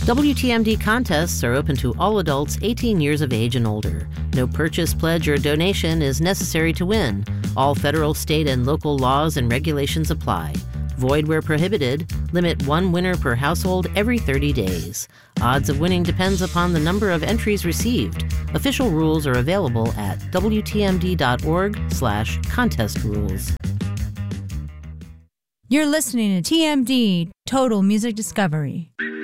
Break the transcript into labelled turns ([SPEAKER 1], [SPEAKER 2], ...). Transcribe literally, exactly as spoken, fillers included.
[SPEAKER 1] W T M D contests are open to all adults eighteen years of age and older. No purchase, pledge, or donation is necessary to win. All federal, state, and local laws and regulations apply. Void where prohibited. Limit one winner per household every thirty days. Odds of winning depends upon the number of entries received. Official rules are available at W T M D dot org slash contest rules.
[SPEAKER 2] You're listening to T M D, Total Music Discovery.